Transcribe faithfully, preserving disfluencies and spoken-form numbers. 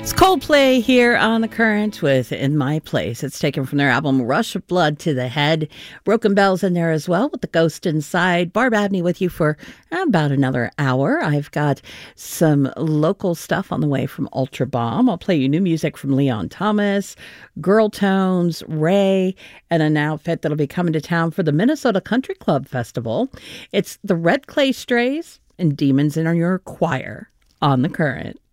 Coldplay here on The Current with In My Place. It's taken from their album Rush of Blood to the Head. Broken Bells in there as well with The Ghost Inside. Barb Abney with you for about another hour. I've got some local stuff on the way from Ultra Bomb. I'll play you new music from Leon Thomas, Girl Tones, Ray, and an outfit that'll be coming to town for the Minnesota Country Club Festival. It's the Red Clay Strays and Demons in Your Choir on The Current.